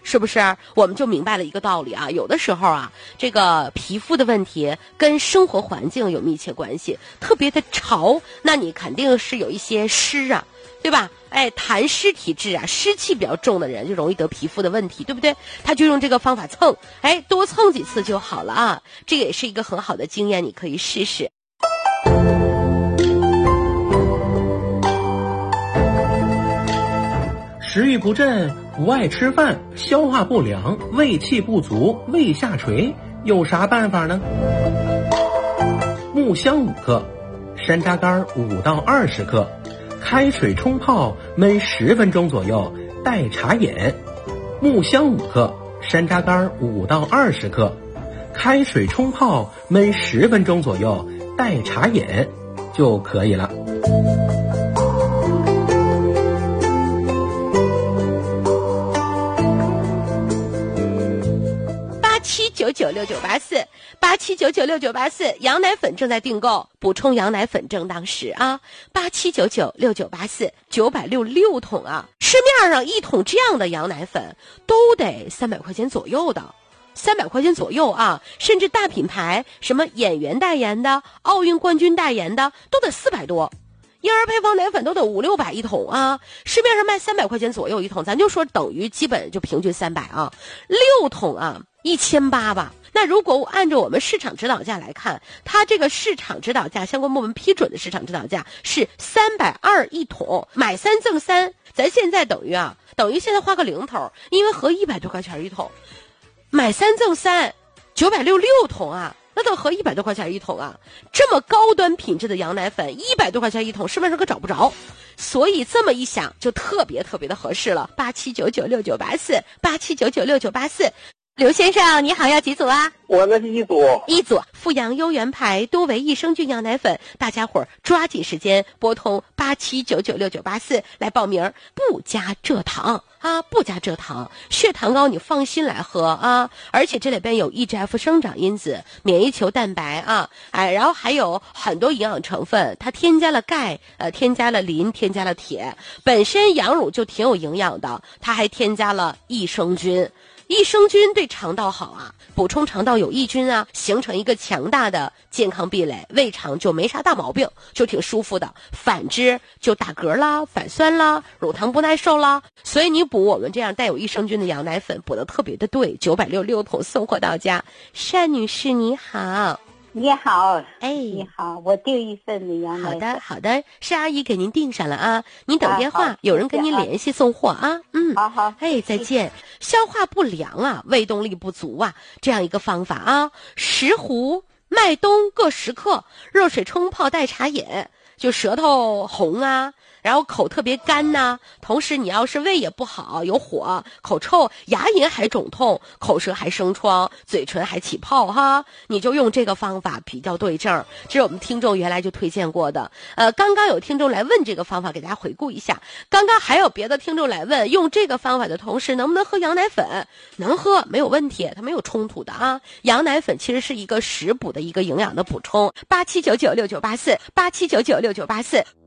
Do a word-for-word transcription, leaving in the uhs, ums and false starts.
是不是？我们就明白了一个道理啊，有的时候啊，这个皮肤的问题跟生活环境有密切关系，特别的潮，那你肯定是有一些湿啊，对吧？哎，痰湿体质啊，湿气比较重的人就容易得皮肤的问题，对不对？他就用这个方法蹭，哎，多蹭几次就好了啊。这个也是一个很好的经验，你可以试试。 食欲不振，不爱吃饭，消化不良，胃气不足，胃下垂，有啥办法呢？木香五克，山楂干五到二十克，开水冲泡，焖十分钟左右，代茶饮。木香五克，山楂干五到二十克，开水冲泡，焖十分钟左右，代茶饮就可以了。 七九九六九八四八七九九六九八四，羊奶粉正在订购，补充羊奶粉正当时啊！八七九九六九八四，九百六六桶啊！市面上一桶这样的羊奶粉都得三百块钱左右的，三百块钱左右啊！甚至大品牌什么演员代言的、奥运冠军代言的都得四百多。婴儿配方奶粉都得五六百一桶啊，市面上卖三百块钱左右一桶，咱就说等于基本就平均三百啊，六桶啊一千八吧。那如果我按照我们市场指导价来看，它这个市场指导价相关部门批准的市场指导价是三百二一桶，买三赠三，咱现在等于啊，等于现在花个零头，因为合一百多块钱一桶，买三赠三，九百六六桶啊。那都合一百多块钱一桶啊！这么高端品质的羊奶粉，一百多块钱一桶，市面上可找不着。所以这么一想，就特别特别的合适了。八七九九六九八四，八七九九六九八四。刘先生，你好，要几组啊？ 我那是一组。 一组富阳优原牌多维益生菌羊奶粉，大家伙儿抓紧时间拨通八七九九六九八四来报名，不加蔗糖啊，不加蔗糖，血糖高你放心来喝啊！而且这里边有 E G F 生长因子、免疫球蛋白啊，哎，然后还有很多营养成分，它添加了钙，呃，添加了磷，添加了铁，本身羊乳就挺有营养的，它还添加了益生菌。益生菌对肠道好啊，补充肠道有益菌啊，形成一个强大的健康壁垒，胃肠就没啥大毛病，就挺舒服的。反之就打嗝啦、反酸啦、乳糖不耐受啦。所以你补我们这样带有益生菌的羊奶粉，补得特别的对，九百六十六桶送货到家。单女士你好。 你好， 哎， 你好，我订一份的羊奶粉。 好的，好的，是阿姨给您订上了啊，您等电话，有人跟您联系送货啊。嗯， 好好， 哎，再见。消化不良啊，胃动力不足啊，这样一个方法啊，石斛、麦冬各十克，热水冲泡代茶饮，就舌头红啊。然后口特别干呐、啊，同时你要是胃也不好，有火、口臭、牙龈还肿痛、口舌还生疮、嘴唇还起泡哈，你就用这个方法比较对症。这是我们听众原来就推荐过的。呃，刚刚有听众来问这个方法，给大家回顾一下。刚刚还有别的听众来问，用这个方法的同时能不能喝羊奶粉？能喝，没有问题，它没有冲突的啊。羊奶粉其实是一个食补的一个营养的补充。八七九九六九八四，八七九九六九八四。